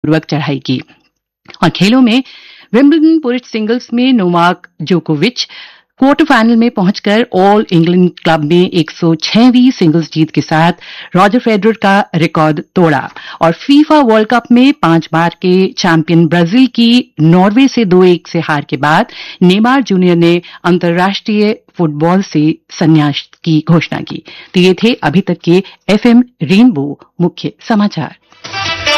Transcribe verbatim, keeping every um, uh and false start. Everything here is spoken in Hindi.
पूर्वक चढ़ाई की। और खेलों में विंबलडन पुरुष सिंगल्स में नोवाक जोकोविच क्वार्टर फाइनल में पहुंचकर ऑल इंग्लैंड क्लब में एक सौ छहवीं सिंगल्स जीत के साथ रॉजर फेडरर का रिकॉर्ड तोड़ा। और फीफा वर्ल्ड कप में पांच बार के चैंपियन ब्राजील की नॉर्वे से दो एक से हार के बाद नेमार जूनियर ने अंतर्राष्ट्रीय फुटबॉल से संन्यास की घोषणा की। तो ये थे अभी तक के एफएम रेनबो मुख्य समाचार।